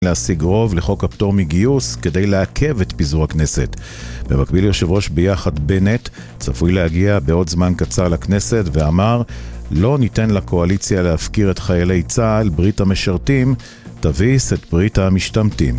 להשיג רוב לחוק הפטור מגיוס כדי לעכב את פיזור הכנסת. במקביל יושב ראש ביחד בנט צפוי להגיע בעוד זמן קצר לכנסת ואמר לא ניתן לקואליציה להפקיר את חיילי צה"ל, ברית המשרתים תביס את ברית המשתמטים.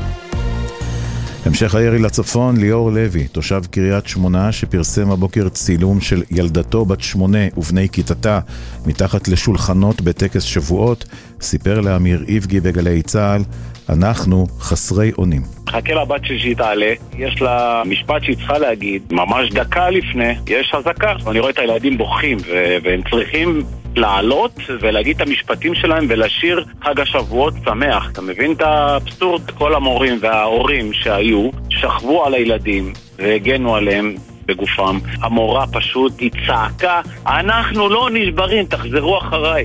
המשך הירי לצפון, ליאור לוי, תושב קריית שמונה שפרסם הבוקר צילום של ילדתו בת 8 ובני כיתתה מתחת לשולחנות בטקס שבועות, סיפר לאמיר איבגי בגלי צה"ל, אנחנו חסרי אונים. חכה לבת שהיא תעלה, יש לה משפט שהיא צריכה להגיד, ממש דקה לפני, יש הזקה. אני רואה את הילדים בוכים והם צריכים לעלות ולהגיד את המשפטים שלהם ולשיר חג השבועות שמח. אתה מבין את האבסורד? כל המורים וההורים שהיו שכבו על הילדים והגנו עליהם בגופם. המורה פשוט היא צעקה, אנחנו לא נשברים, תחזרו אחריי.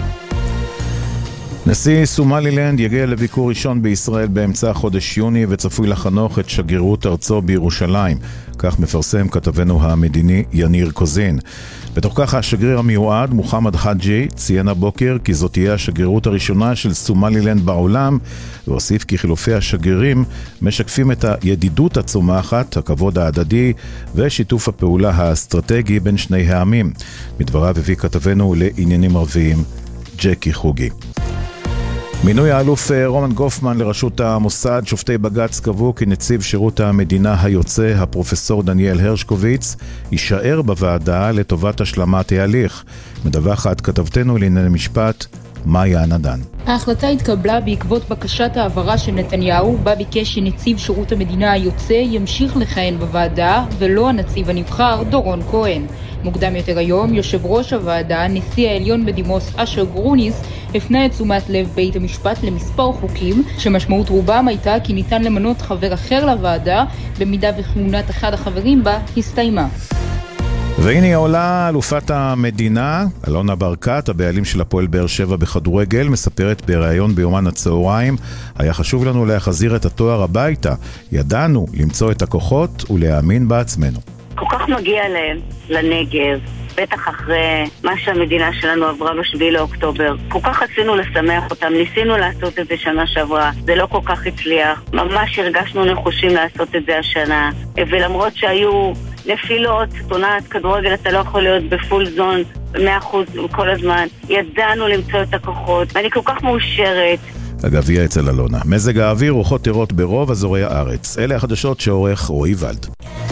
נשיא סומלילנד יגיע לביקור ראשון בישראל באמצע חודש יוני וצפוי לחנוך את שגרירות ארצו בירושלים. כך מפרסם כתבנו המדיני יניר קוזין. בתוך כך השגריר המיועד מוחמד חג'י ציין הבוקר כי זאת תהיה השגרירות הראשונה של סומלילנד בעולם, והוסיף כי חילופי השגרירים משקפים את הידידות הצומחת, הכבוד ההדדי ושיתוף הפעולה האסטרטגי בין שני העמים. מדבריו הביא כתבנו לעניינים ערביים ג'קי חוגי. מינוי האלוף רומן גופמן לראשות המוסד, שופטי בג"ץ קבעו כי נציב שירות המדינה היוצא, הפרופסור דניאל הרשקוביץ, יישאר בוועדה לטובת השלמת ההליך. מדווחת כתבתנו לענייני משפט מאיה נדן. ההחלטה התקבלה בעקבות בקשת העברה של נתניהו, בה ביקש שנציב שירות המדינה היוצא ימשיך לכהן בוועדה ולא הנציב הנבחר דורון כהן. מוקדם יותר היום, יושב ראש הוועדה, נשיא העליון בדימוס אשר גרוניס, הפנה את תשומת לב בית המשפט למספר חוקים, שמשמעות רובם הייתה כי ניתן למנות חבר אחר לוועדה, במידה וכהונת אחד החברים בה הסתיימה. והנה עולה אלופת המדינה, אלונה ברקת, הבעלים של הפועל באר שבע בכדורגל, מספרת בראיון ביומן הצהריים, היה חשוב לנו להחזיר את התואר הביתה, ידענו למצוא את הכוחות ולהאמין בעצמנו. כל כך מגיע להם, לנגב, בטח אחרי מה שהמדינה שלנו עברה ב7 לאוקטובר. כל כך רצינו לשמח אותם, ניסינו לעשות את זה שנה שעברה, זה לא כל כך הצליח. ממש הרגשנו נחושים לעשות את זה השנה. ולמרות שהיו נפילות, עונת כדורגל אתה לא יכול להיות בפול זון 100% כל הזמן. ידענו למצוא את הכוחות, ואני כל כך מאושרת. הגביע אצל אלונה. מזג האוויר, רוחות עירות ברוב אזורי הארץ. אלה החדשות שעורך רועי ולד.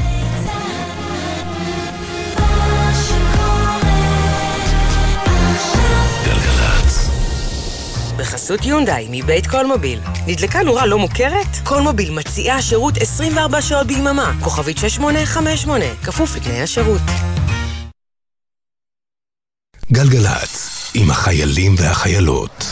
בחסות יונדאי מבית קולמוביל. נדלקה נורה לא מוכרת? קולמוביל מציעה שירות 24 שעות ביממה. כוכבית 6858. כפוף לתנאי השירות. גלגלת עם החיילים והחיילות.